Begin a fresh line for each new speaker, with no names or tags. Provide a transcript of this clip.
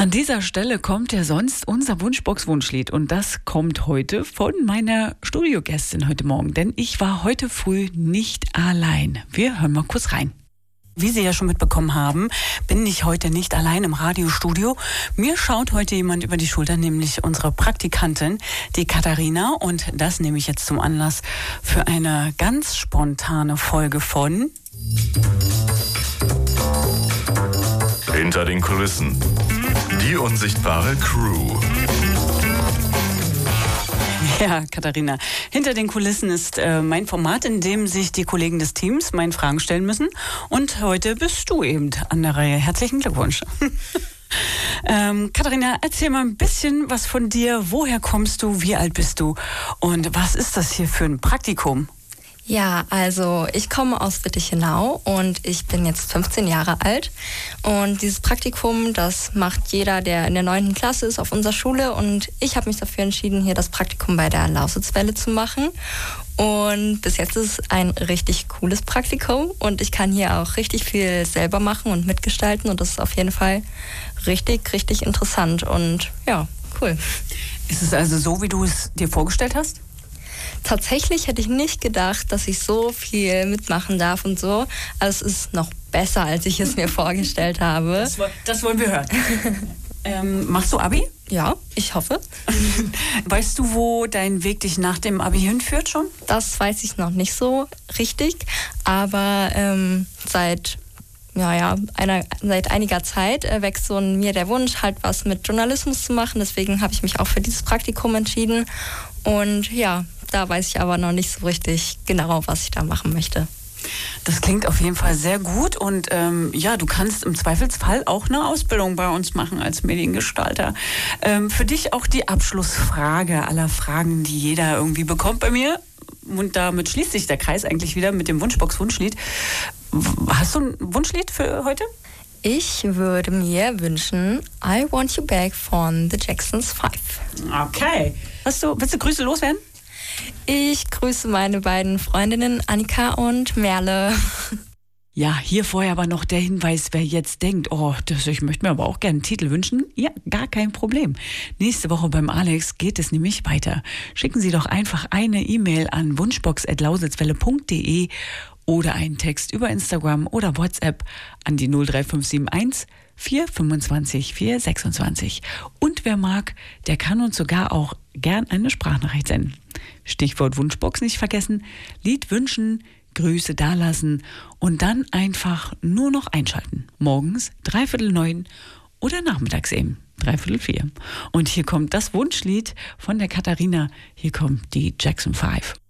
An dieser Stelle kommt ja sonst unser Wunschbox-Wunschlied und das kommt heute von meiner Studiogästin heute Morgen, denn ich war heute früh nicht allein. Wir hören mal kurz rein. Wie Sie ja schon mitbekommen haben, bin ich heute nicht allein im Radiostudio. Mir schaut heute jemand über die Schulter, nämlich unsere Praktikantin, die Katharina. Und das nehme ich jetzt zum Anlass für eine ganz spontane Folge von
Hinter den Kulissen. Die unsichtbare Crew.
Ja, Katharina, hinter den Kulissen ist mein Format, in dem sich die Kollegen des Teams meinen Fragen stellen müssen. Und heute bist du eben an der Reihe. Herzlichen Glückwunsch. Katharina, erzähl mal ein bisschen was von dir. Woher kommst du? Wie alt bist du? Und was ist das hier für ein Praktikum?
Ja, also ich komme aus Wittichenau und ich bin jetzt 15 Jahre alt. Und dieses Praktikum, das macht jeder, der in der 9. Klasse ist auf unserer Schule. Und ich habe mich dafür entschieden, hier das Praktikum bei der Lausitzwelle zu machen. Und bis jetzt ist es ein richtig cooles Praktikum. Und ich kann hier auch richtig viel selber machen und mitgestalten. Und das ist auf jeden Fall richtig, richtig interessant. Und ja, cool.
Ist es also so, wie du es dir vorgestellt hast?
Tatsächlich hätte ich nicht gedacht, dass ich so viel mitmachen darf und so. Also es ist noch besser, als ich es mir vorgestellt habe.
Das wollen wir hören. Machst du Abi?
Ja, ich hoffe.
Weißt du, wo dein Weg dich nach dem Abi hinführt schon?
Das weiß ich noch nicht so richtig, aber seit einiger Zeit wächst so in mir der Wunsch, halt was mit Journalismus zu machen. Deswegen habe ich mich auch für dieses Praktikum entschieden. Und ja, da weiß ich aber noch nicht so richtig genau, was ich da machen möchte.
Das klingt auf jeden Fall sehr gut und du kannst im Zweifelsfall auch eine Ausbildung bei uns machen als Mediengestalter. Für dich auch die Abschlussfrage aller Fragen, die jeder irgendwie bekommt bei mir. Und damit schließt sich der Kreis eigentlich wieder mit dem Wunschbox-Wunschlied. Hast du ein Wunschlied für heute?
Ich würde mir wünschen I Want You Back von The Jacksons 5.
Okay. Willst du Grüße loswerden?
Ich grüße meine beiden Freundinnen Annika und Merle.
Ja, hier vorher aber noch der Hinweis, wer jetzt denkt, ich möchte mir aber auch gerne einen Titel wünschen. Ja, gar kein Problem. Nächste Woche beim Alex geht es nämlich weiter. Schicken Sie doch einfach eine E-Mail an wunschbox@lausitzwelle.de oder einen Text über Instagram oder WhatsApp an die 03571 425 426. Und wer mag, der kann uns sogar auch gern eine Sprachnachricht senden. Stichwort Wunschbox nicht vergessen, Lied wünschen, Grüße dalassen und dann einfach nur noch einschalten. Morgens 8:45 oder nachmittags eben 3:45. Und hier kommt das Wunschlied von der Katharina. Hier kommt die Jackson 5.